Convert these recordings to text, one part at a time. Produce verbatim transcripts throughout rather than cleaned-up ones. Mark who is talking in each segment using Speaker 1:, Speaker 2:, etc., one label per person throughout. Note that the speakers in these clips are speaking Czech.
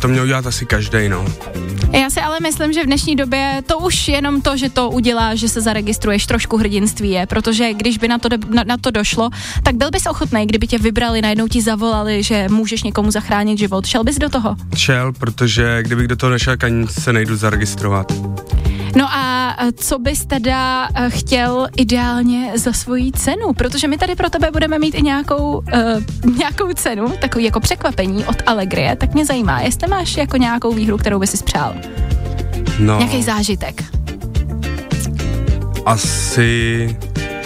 Speaker 1: to měl dělat asi každej, no.
Speaker 2: Já si ale myslím, že v dnešní době to už jenom to, že to udělá, že se zaregistruješ, trošku hrdinství je, protože když by na to, na, na to došlo, tak byl bys ochotnej, kdyby tě vybrali, najednou ti zavolali, že můžeš někomu zachránit život. Šel bys do toho?
Speaker 1: Šel, protože kdybych do toho nešel, ani se nejdu zaregistrovat.
Speaker 2: No a co bys teda chtěl ideálně za svoji cenu? Protože my tady pro tebe budeme mít i nějakou, uh, nějakou cenu, takový jako překvapení od Allegrie, tak mě zajímá, jestli máš jako nějakou výhru, kterou bys si spřál.
Speaker 1: No.
Speaker 2: Nějaký zážitek.
Speaker 1: Asi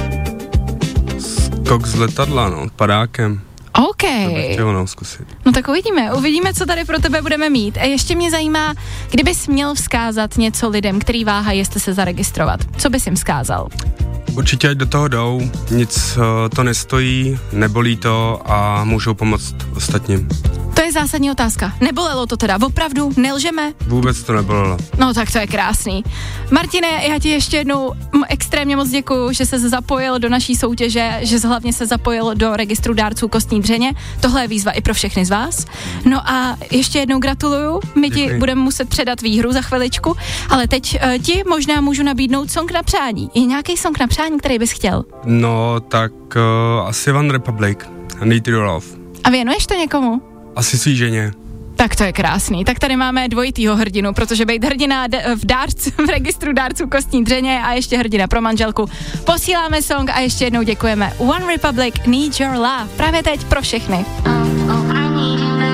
Speaker 1: skok z letadla, no, padákem.
Speaker 2: OK.
Speaker 1: To bych chtěl, no, zkusit.
Speaker 2: No tak uvidíme, uvidíme, co tady pro tebe budeme mít. A ještě mě zajímá, kdybys měl vzkázat něco lidem, který váhají, jestli se zaregistrovat. Co bys jim vzkázal?
Speaker 1: Určitě ať do toho jdou, nic uh, to nestojí, nebolí to a můžou pomoct ostatním.
Speaker 2: To je zásadní otázka. Nebolelo to teda? Opravdu? Nelžeme?
Speaker 1: Vůbec to nebolelo.
Speaker 2: No tak to je krásný. Martine, já ti ještě jednou extrémně moc děkuju, že se zapojil do naší soutěže, že hlavně se zapojil do registru dárců kostní dřeně. Tohle je výzva i pro všechny z vás. No a ještě jednou gratuluju. My ti budeme muset předat výhru za chviličku, ale teď uh, ti možná můžu nabídnout song na přání. Je nějaký song na přání, který bys chtěl?
Speaker 1: No, tak uh, asi One Republic. Need Your Love.
Speaker 2: A věnuješ to někomu?
Speaker 1: Asi svý ženě.
Speaker 2: Tak to je krásný. Tak tady máme dvojitýho hrdinu, protože být hrdina d- v, dárc, v registru dárců kostní dřeně a ještě hrdina pro manželku. Posíláme song a ještě jednou děkujeme. One Republic, Need Your Love. Právě teď pro všechny. Oh, oh,